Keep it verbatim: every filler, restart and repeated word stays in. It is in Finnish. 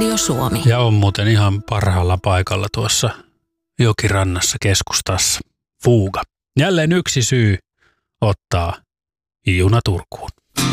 Radio Suomi. Ja on muuten ihan parhaalla paikalla tuossa jokirannassa keskustassa. Fuuga. Jälleen yksi syy ottaa juna Turkuun.